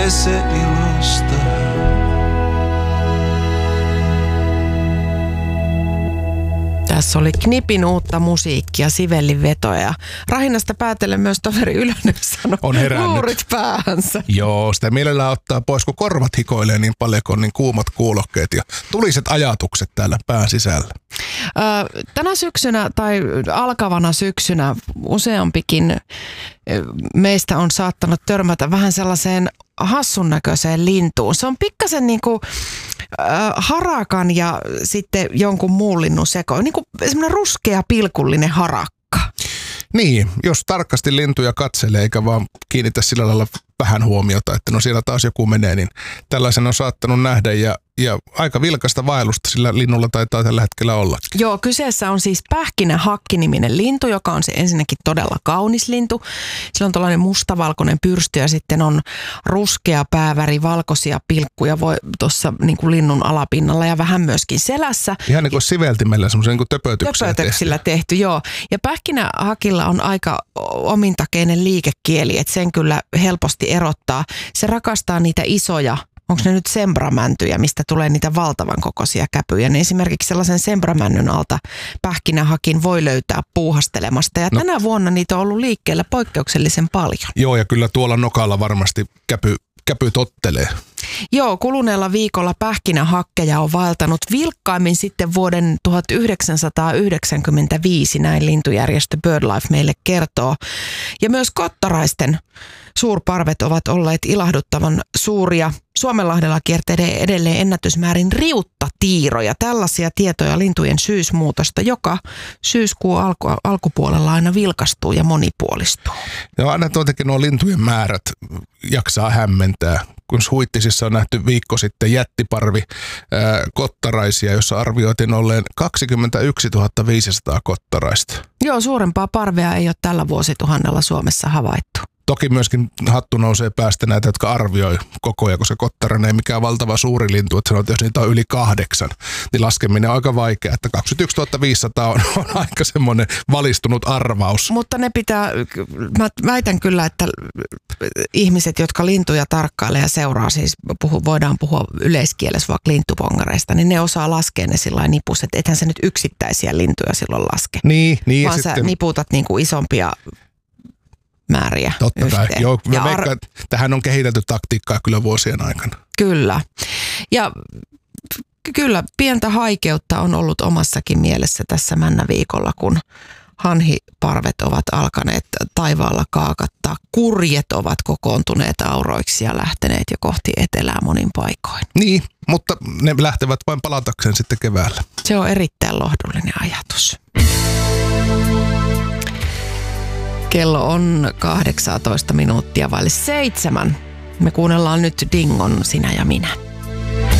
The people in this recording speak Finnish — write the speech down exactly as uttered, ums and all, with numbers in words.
ese ilosta. Tässä oli Knipin uutta musiikkia, Sivellin vetoja. Rahinasta päätellen myös toveri Ylönen sanoi, on herännyt. Luurit päähänsä. Joo, sitä mielellään ottaa pois, kun korvat hikoilee niin paljon, kun on niin kuumat kuulokkeet ja tuliset ajatukset täällä pään sisällä. Ö, tänä syksynä tai alkavana syksynä useampikin meistä on saattanut törmätä vähän sellaiseen hassun näköiseen lintuun. Se on pikkasen niin kuin äh, harakan ja sitten jonkun muun linnun seko. Niin kuin semmoinen ruskea pilkullinen harakka. Niin, jos tarkasti lintuja katselee eikä vaan kiinnitä sillä lailla vähän huomiota, että no siellä taas joku menee, niin tällaisen on saattanut nähdä ja, ja aika vilkasta vaellusta sillä linnulla taitaa tällä hetkellä olla. Joo, kyseessä on siis pähkinähakki-niminen lintu, joka on se ensinnäkin todella kaunis lintu. Sillä on tällainen mustavalkoinen pyrsty ja sitten on ruskea pääväri, valkoisia pilkkuja voi tuossa niin kuin linnun alapinnalla ja vähän myöskin selässä. Ihan niin kuin siveltimellä, semmoisen niin töpötyksellä tehty. Töpötyksillä tehty, joo. Ja pähkinähakilla on aika omintakeinen liikekieli, että sen kyllä helposti erottaa. Se rakastaa niitä isoja, onko ne nyt sembramäntyjä, mistä tulee niitä valtavan kokoisia käpyjä. Niin esimerkiksi sellaisen sembramännyn alta pähkinähakin voi löytää puuhastelemasta. Ja no. tänä vuonna niitä on ollut liikkeellä poikkeuksellisen paljon. Joo, ja kyllä tuolla nokalla varmasti käpy, käpy tottelee. Joo, kuluneella viikolla pähkinähakkeja on vaeltanut vilkkaimmin sitten vuoden tuhatyhdeksänsataayhdeksänkymmentäviisi, näin lintujärjestö BirdLife meille kertoo. Ja myös kottaraisten suurparvet ovat olleet ilahduttavan suuria. Suomenlahdella kiertelee edelleen ennätysmäärin riuttatiiroja. Tällaisia tietoja lintujen syysmuutosta, joka syyskuun alku, alkupuolella aina vilkastuu ja monipuolistuu. Ja aina tuotenkin nuo lintujen määrät jaksaa hämmentää. Kun Huittisissa on nähty viikko sitten jättiparvi ää, kottaraisia, jossa arvioitiin olleen kaksikymmentäyksituhatta viisisataa kottaraista. Joo, suurempaa parvea ei ole tällä vuosituhannella Suomessa havaittu. Toki myöskin hattu nousee päästä näitä, jotka arvioi koko ajan, koska kottarainen ei mikään valtava suuri lintu, että sanotaan, jos niitä on yli kahdeksan, niin laskeminen on aika vaikea, että kaksikymmentäyksituhatta viisisataa on, on aika semmoinen valistunut arvaus. Mutta ne pitää, mä väitän kyllä, että ihmiset, jotka lintuja tarkkailee ja seuraa, siis puhu, voidaan puhua yleiskielessä vaikka lintupongareista, niin ne osaa laskea ne sillä lailla nipus, että ethän sä nyt yksittäisiä lintuja silloin laske. Niin, niin. Vaan sä sitten niputat niinku isompia määriä Totta yhteen. kai. Joo, ja ar- veikkaan, tähän on kehitelty taktiikkaa kyllä vuosien aikana. Kyllä. Ja kyllä pientä haikeutta on ollut omassakin mielessä tässä männäviikolla, kun hanhiparvet ovat alkaneet taivaalla kaakattaa. Kurjet ovat kokoontuneet auroiksi ja lähteneet jo kohti etelää monin paikoin. Niin, mutta ne lähtevät vain palatakseen sitten keväällä. Se on erittäin lohdullinen ajatus. Kello on kahdeksantoista minuuttia vaille seitsemän. Me kuunnellaan nyt Dingon Sinä ja minä.